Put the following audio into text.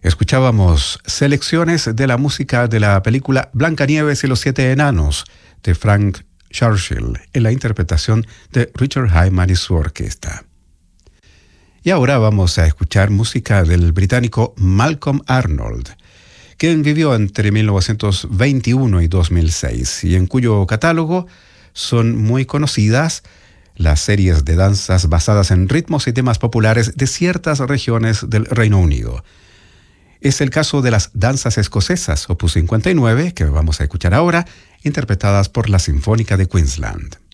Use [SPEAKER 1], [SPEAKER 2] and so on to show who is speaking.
[SPEAKER 1] Escuchábamos selecciones de la música de la película Blancanieves y los Siete Enanos de Frank Churchill en la interpretación de Richard Hyman y su orquesta. Y ahora vamos a escuchar música del británico Malcolm Arnold, quien vivió entre 1921 y 2006 y en cuyo catálogo son muy conocidas las series de danzas basadas en ritmos y temas populares de ciertas regiones del Reino Unido. Es el caso de las danzas escocesas, opus 59, que vamos a escuchar ahora, interpretadas por la Sinfónica de Queensland.